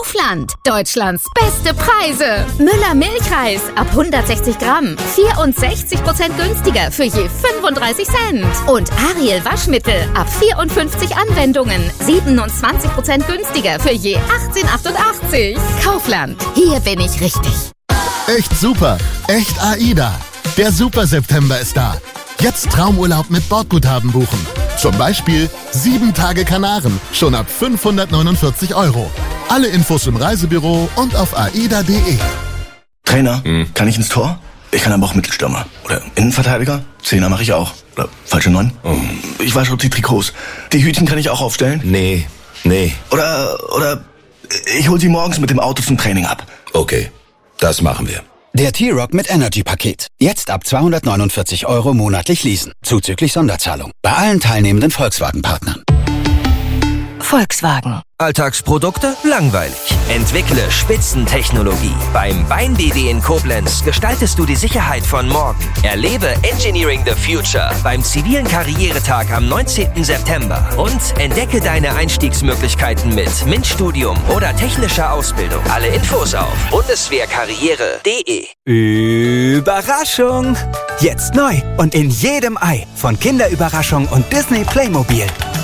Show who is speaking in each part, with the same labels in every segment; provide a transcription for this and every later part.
Speaker 1: Kaufland. Deutschlands beste Preise. Müller Milchreis ab 160 Gramm. 64% günstiger für je 35 Cent. Und Ariel Waschmittel ab 54 Anwendungen. 27% günstiger für je 18,88. Kaufland. Hier bin ich richtig.
Speaker 2: Echt super. Echt AIDA. Der Super September ist da. Jetzt Traumurlaub mit Bordguthaben buchen. Zum Beispiel 7 Tage Kanaren, schon ab 549 €. Alle Infos im Reisebüro und auf aida.de.
Speaker 3: Trainer, kann ich ins Tor? Ich kann aber auch Mittelstürmer. Oder Innenverteidiger? Zehner mache ich auch. Oder falsche 9? Ich wasche die Trikots. Die Hütchen kann ich auch aufstellen?
Speaker 4: Nee.
Speaker 3: Oder ich hol sie morgens mit dem Auto zum Training ab.
Speaker 4: Okay, das machen wir.
Speaker 5: Der T-Rock mit Energy-Paket. Jetzt ab 249 € monatlich leasen. Zuzüglich Sonderzahlung. Bei allen teilnehmenden Volkswagen-Partnern.
Speaker 6: Volkswagen.
Speaker 7: Alltagsprodukte? Langweilig. Entwickle Spitzentechnologie. Beim Bein-BW in Koblenz gestaltest du die Sicherheit von morgen. Erlebe Engineering the Future beim zivilen Karrieretag am 19. September. Und entdecke deine Einstiegsmöglichkeiten mit MINT-Studium oder technischer Ausbildung. Alle Infos auf bundeswehrkarriere.de.
Speaker 8: Überraschung! Jetzt neu und in jedem Ei von Kinderüberraschung und Disney Playmobil.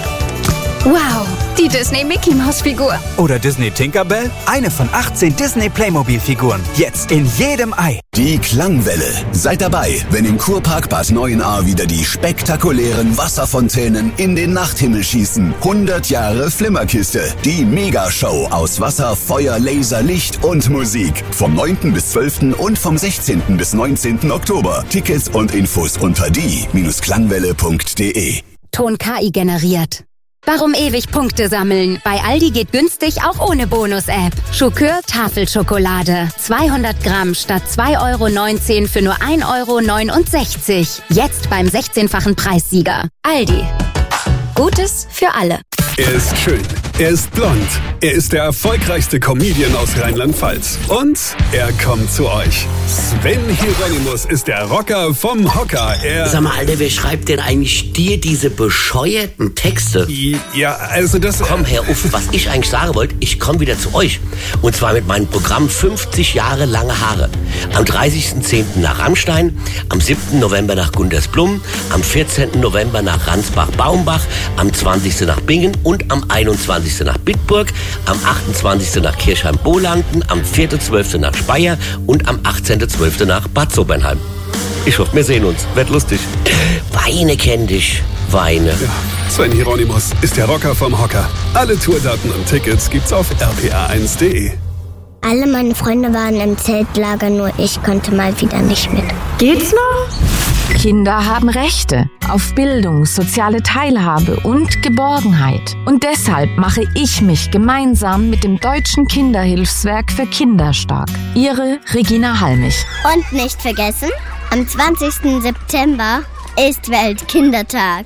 Speaker 1: Wow, die Disney-Mickey-Maus-Figur.
Speaker 8: Oder Disney Tinkerbell, eine von 18 Disney Playmobil-Figuren. Jetzt in jedem Ei.
Speaker 9: Die Klangwelle. Seid dabei, wenn im Kurpark Bad Neuenahr wieder die spektakulären Wasserfontänen in den Nachthimmel schießen. 100 Jahre Flimmerkiste. Die Megashow aus Wasser, Feuer, Laser, Licht und Musik. Vom 9. bis 12. und vom 16. bis 19. Oktober. Tickets und Infos unter die-klangwelle.de.
Speaker 1: Ton KI generiert. Warum ewig Punkte sammeln? Bei Aldi geht günstig auch ohne Bonus-App. Schokör Tafelschokolade. 200 Gramm statt 2,19 € für nur 1,69 €. Jetzt beim 16-fachen Preissieger. Aldi. Gutes für alle.
Speaker 10: Er ist schön. Er ist blond. Er ist der erfolgreichste Comedian aus Rheinland-Pfalz. Und er kommt zu euch. Sven Hieronymus ist der Rocker vom Hocker.
Speaker 11: Sag mal, Alter, wer schreibt denn eigentlich dir diese bescheuerten Texte?
Speaker 10: Ja, also das...
Speaker 11: Komm, Herr Uff, was ich eigentlich sagen wollte, ich komme wieder zu euch. Und zwar mit meinem Programm 50 Jahre lange Haare. Am 30.10. nach Rammstein, am 7. November nach Gundersblum, am 14. November nach Ransbach-Baumbach, am 20. nach Bingen und am 21. nach Bitburg, am 28. nach Kirchheim-Bolanden, am 4.12. nach Speyer und am 18.12. nach Bad Sobernheim. Ich hoffe, wir sehen uns. Wird lustig. Weine kenn dich. Weine.
Speaker 10: Ja, Sven Hieronymus ist der Rocker vom Hocker. Alle Tourdaten und Tickets gibt's auf rpa1.de.
Speaker 12: Alle meine Freunde waren im Zeltlager, nur ich konnte mal wieder nicht mit.
Speaker 6: Geht's noch? Kinder haben Rechte auf Bildung, soziale Teilhabe und Geborgenheit. Und deshalb mache ich mich gemeinsam mit dem Deutschen Kinderhilfswerk für Kinder stark. Ihre Regina Halmich.
Speaker 12: Und nicht vergessen, am 20. September ist Weltkindertag.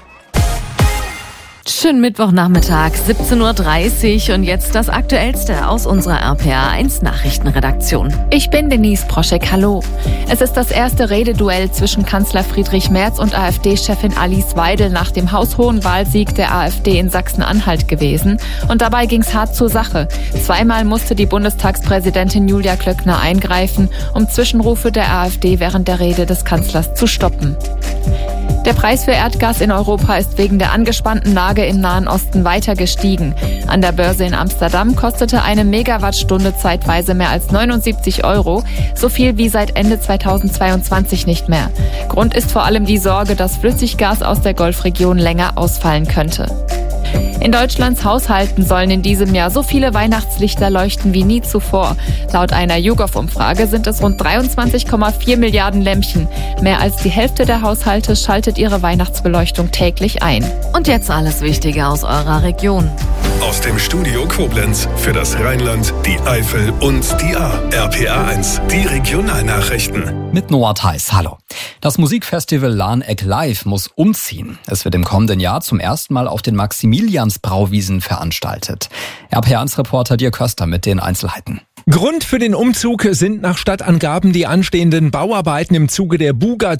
Speaker 13: Schönen Mittwochnachmittag, 17:30 Uhr und jetzt das Aktuellste aus unserer RPA1 Nachrichtenredaktion. Ich bin Denise Proschek, hallo. Es ist das erste Rededuell zwischen Kanzler Friedrich Merz und AfD-Chefin Alice Weidel nach dem haushohen Wahlsieg der AfD in Sachsen-Anhalt gewesen. Und dabei ging's hart zur Sache. Zweimal musste die Bundestagspräsidentin Julia Klöckner eingreifen, um Zwischenrufe der AfD während der Rede des Kanzlers zu stoppen. Der Preis für Erdgas in Europa ist wegen der angespannten Lage im Nahen Osten weiter gestiegen. An der Börse in Amsterdam kostete eine Megawattstunde zeitweise mehr als 79 €, so viel wie seit Ende 2022 nicht mehr. Grund ist vor allem die Sorge, dass Flüssiggas aus der Golfregion länger ausfallen könnte. In Deutschlands Haushalten sollen in diesem Jahr so viele Weihnachtslichter leuchten wie nie zuvor. Laut einer YouGov-Umfrage sind es rund 23,4 Milliarden Lämpchen. Mehr als die Hälfte der Haushalte schaltet ihre Weihnachtsbeleuchtung täglich ein. Und jetzt alles Wichtige aus eurer Region.
Speaker 10: Aus dem Studio Koblenz für das Rheinland, die Eifel und die Ahr. RPA1, die Regionalnachrichten.
Speaker 14: Mit Noah Theis, hallo. Das Musikfestival Lahneck Live muss umziehen. Es wird im kommenden Jahr zum ersten Mal auf den Maximiliansbrauwiesen veranstaltet. RPA1-Reporter Dirk Köster mit den Einzelheiten.
Speaker 15: Grund für den Umzug sind nach Stadtangaben die anstehenden Bauarbeiten im Zuge der Buga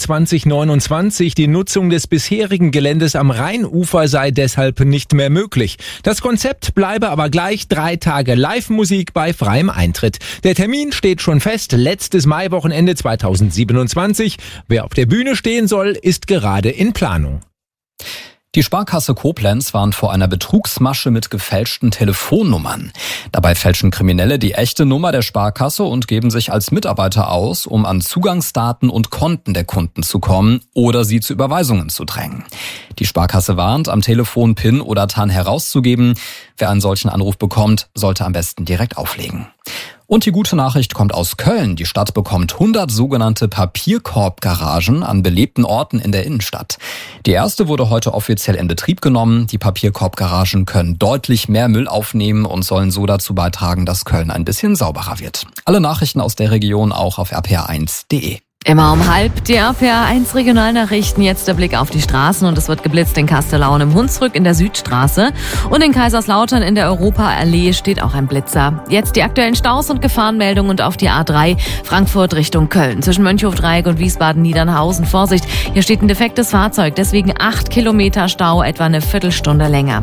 Speaker 15: 2029. Die Nutzung des bisherigen Geländes am Rheinufer sei deshalb nicht mehr möglich. Das Konzept bleibe aber gleich: 3 Tage Live-Musik bei freiem Eintritt. Der Termin steht schon fest, letztes Maiwochenende 2027. Wer auf der Bühne stehen soll, ist gerade in Planung.
Speaker 14: Die Sparkasse Koblenz warnt vor einer Betrugsmasche mit gefälschten Telefonnummern. Dabei fälschen Kriminelle die echte Nummer der Sparkasse und geben sich als Mitarbeiter aus, um an Zugangsdaten und Konten der Kunden zu kommen oder sie zu Überweisungen zu drängen. Die Sparkasse warnt, am Telefon PIN oder TAN herauszugeben. Wer einen solchen Anruf bekommt, sollte am besten direkt auflegen. Und die gute Nachricht kommt aus Köln. Die Stadt bekommt 100 sogenannte Papierkorb-Garagen an belebten Orten in der Innenstadt. Die erste wurde heute offiziell in Betrieb genommen. Die Papierkorb-Garagen können deutlich mehr Müll aufnehmen und sollen so dazu beitragen, dass Köln ein bisschen sauberer wird. Alle Nachrichten aus der Region auch auf rpr1.de.
Speaker 13: Immer um 12:30 die RPR1 Regionalnachrichten. Jetzt der Blick auf die Straßen und es wird geblitzt in Kastellaun im Hunsrück in der Südstraße und in Kaiserslautern in der Europaallee steht auch ein Blitzer. Jetzt die aktuellen Staus und Gefahrenmeldungen und auf die A3 Frankfurt Richtung Köln. Zwischen Mönchhofdreieck und Wiesbaden-Niedernhausen. Vorsicht, hier steht ein defektes Fahrzeug, deswegen 8 Kilometer Stau, etwa eine Viertelstunde länger.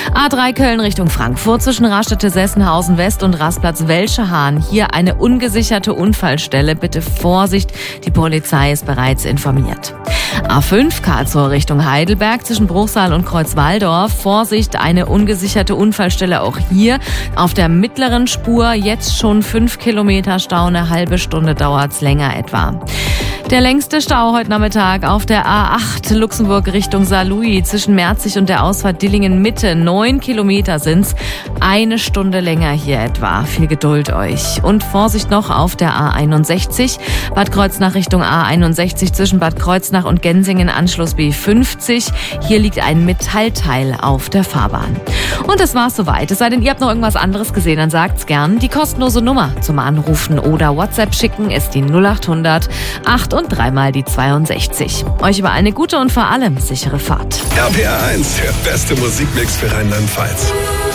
Speaker 13: A3 Köln Richtung Frankfurt zwischen Raststätte-Sessenhausen West und Rastplatz Welschehahn. Hier eine ungesicherte Unfallstelle. Bitte Vorsicht, die Polizei ist bereits informiert. A5 Karlsruhe Richtung Heidelberg zwischen Bruchsal und Kreuzwaldorf. Vorsicht, eine ungesicherte Unfallstelle auch hier. Auf der mittleren Spur jetzt schon 5 Kilometer Stau, eine halbe Stunde dauert's länger etwa. Der längste Stau heute Nachmittag auf der A8 Luxemburg Richtung Saarlouis zwischen Merzig und der Ausfahrt Dillingen Mitte. 9 Kilometer sind's. Eine Stunde länger hier etwa. Viel Geduld euch. Und Vorsicht noch auf der A61 Bad Kreuznach Richtung A61 zwischen Bad Kreuznach und Gensingen Anschluss B50. Hier liegt ein Metallteil auf der Fahrbahn. Und das war's soweit. Es sei denn, ihr habt noch irgendwas anderes gesehen, dann sagt's gern. Die kostenlose Nummer zum Anrufen oder WhatsApp schicken ist die 0800 8 und 3 mal die 62. Euch über eine gute und vor allem sichere Fahrt.
Speaker 10: RPR1, der beste Musikmix für Rheinland-Pfalz.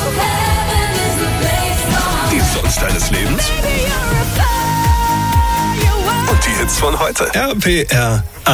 Speaker 10: Die Songs deines Lebens und die Hits von heute. RPR1.